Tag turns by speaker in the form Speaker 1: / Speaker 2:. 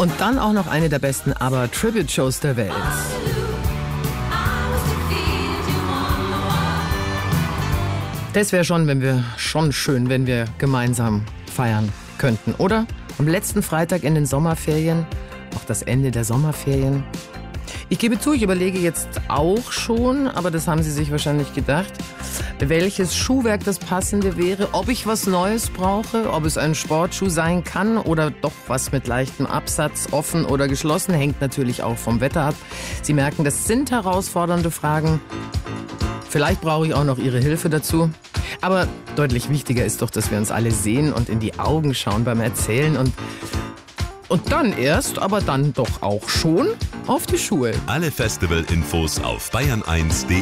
Speaker 1: Und dann auch noch eine der besten ABBA-Tribute-Shows der Welt. Das wäre schon schön, wenn wir gemeinsam feiern könnten, oder? Am letzten Freitag in den Sommerferien, auch das Ende der Sommerferien. Ich gebe zu, ich überlege jetzt auch schon, aber das haben Sie sich wahrscheinlich gedacht, welches Schuhwerk das passende wäre, ob ich was Neues brauche, ob es ein Sportschuh sein kann oder doch was mit leichtem Absatz, offen oder geschlossen, hängt natürlich auch vom Wetter ab. Sie merken, das sind herausfordernde Fragen. Vielleicht brauche ich auch noch Ihre Hilfe dazu. Aber deutlich wichtiger ist doch, dass wir uns alle sehen und in die Augen schauen beim Erzählen und dann erst, aber dann doch auch schon auf die Schuhe.
Speaker 2: Alle Festival-Infos auf bayern1.de.